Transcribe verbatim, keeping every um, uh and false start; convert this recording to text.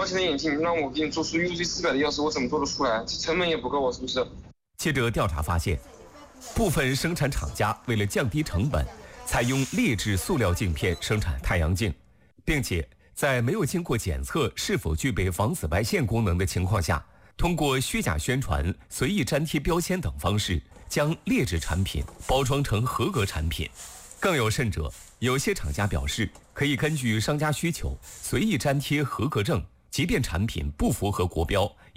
钱的眼镜，让我给你做出 U C 四百的钥匙，我怎么做得出来？这成本也不够啊，是不是？ 记者调查发现，部分生产厂家为了降低成本，采用劣质塑料镜片生产太阳镜，并且在没有经过检测是否具备防紫外线功能的情况下，通过虚假宣传、随意粘贴标签等方式，将劣质产品包装成合格产品。更有甚者，有些厂家表示可以根据商家需求随意粘贴合格证，即便产品不符合国标，